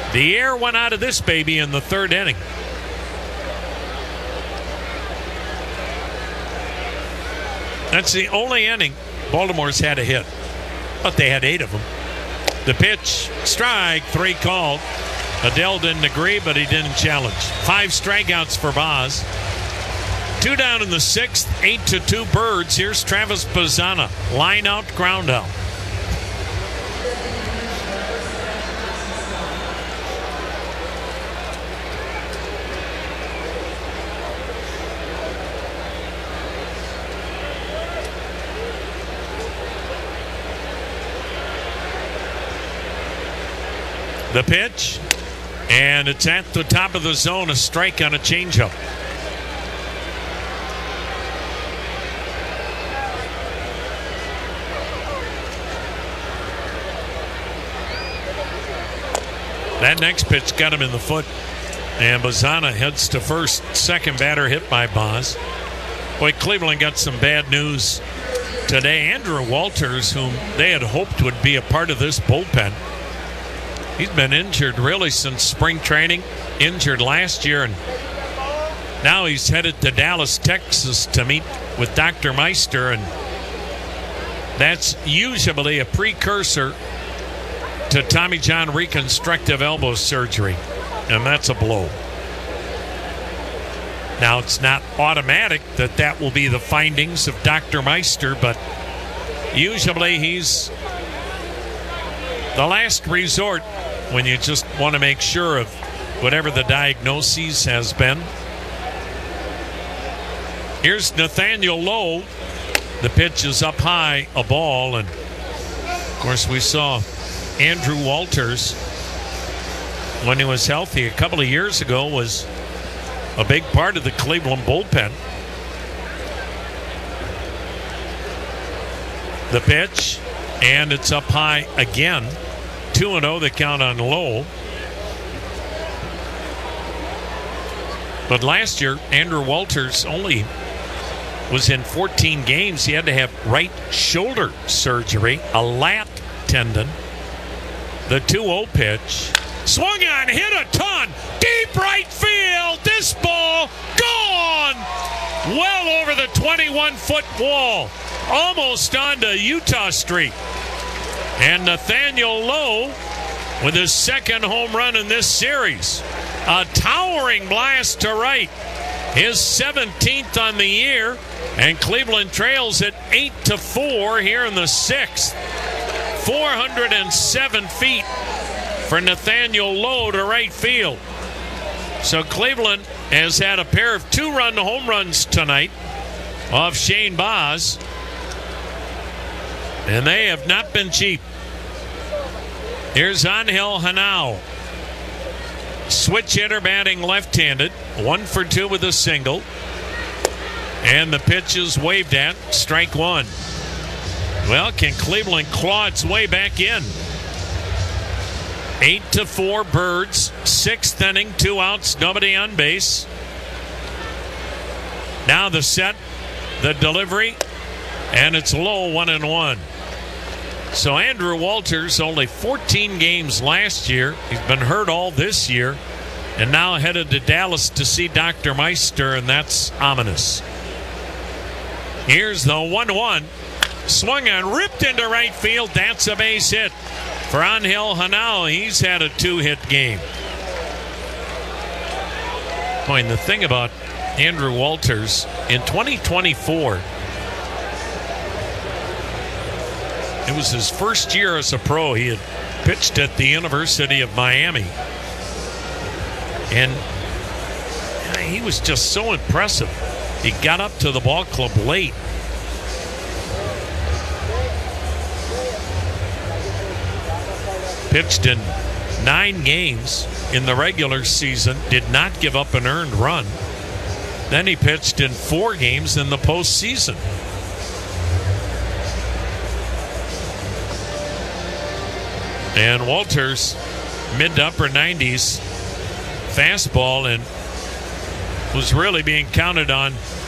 The air went out of this baby in the third inning. That's the only inning Baltimore's had a hit, but they had 8 of them. The pitch, strike, 3 called. Adele didn't agree, but he didn't challenge. 5 strikeouts for Boz. 2 down in the 6th, 8-2 Birds. Here's Travis Bazzana. Line out, ground out. The pitch, and it's at the top of the zone, a strike on a changeup. That next pitch got him in the foot, and Bazzana heads to first. Second batter hit by Boz. Boy, Cleveland got some bad news today. Andrew Walters, whom they had hoped would be a part of this bullpen, he's been injured really since spring training, injured last year, and now he's headed to Dallas, Texas to meet with Dr. Meister, and that's usually a precursor to Tommy John reconstructive elbow surgery, and that's a blow. Now, it's not automatic that that will be the findings of Dr. Meister, but usually he's the last resort when you just want to make sure of whatever the diagnosis has been. Here's Nathaniel Lowe. The pitch is up high, a ball, and of course we saw Andrew Walters, when he was healthy a couple of years ago, was a big part of the Cleveland bullpen. The pitch, and it's up high again. 2-0 the count on Lowell. But last year, Andrew Walters only was in 14 games. He had to have right shoulder surgery, a lat tendon. The 2-0 pitch. Swung on, hit a ton. Deep right field. This ball gone. Well over the 21-foot wall. Almost onto Utah Street. And Nathaniel Lowe with his second home run in this series. A towering blast to right. His 17th on the year. And Cleveland trails at 8-4 here in the 6th. 407 feet for Nathaniel Lowe to right field. So Cleveland has had a pair of 2-run home runs tonight off Shane Baz. And they have not been cheap. Here's Angel Hanao. Switch hitter batting left-handed. 1 for 2 with a single. And the pitch is waved at. Strike 1. Well, can Cleveland claw its way back in? 8-4 Birds. 6th inning, 2 outs, nobody on base. Now the set, the delivery, and it's low, 1-1. So Andrew Walters, only 14 games last year. He's been hurt all this year, and now headed to Dallas to see Dr. Meister, and that's ominous. Here's the 1-1. Swung on, ripped into right field. That's a base hit for Angel Hanao. He's had a 2-hit game. Boy, and the thing about Andrew Walters, in 2024, it was his first year as a pro. He had pitched at the University of Miami. And he was just so impressive. He got up to the ball club late. Pitched in 9 games in the regular season. Did not give up an earned run. Then he pitched in 4 games in the postseason. And Walters, mid to upper 90s fastball, and was really being counted on